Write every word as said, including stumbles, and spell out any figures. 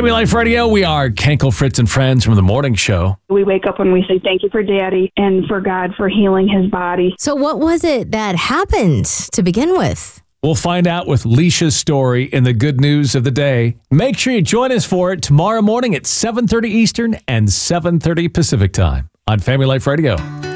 Family Life Radio, we are Kenkel, Fritz, and Friends from the morning show. We wake up and we say thank you for Daddy and for God for healing his body. So what was it that happened to begin with? We'll find out with Leisha's story in the good news of the day. Make sure you join us for it tomorrow morning at seven thirty Eastern and seven thirty Pacific time on Family Life Radio.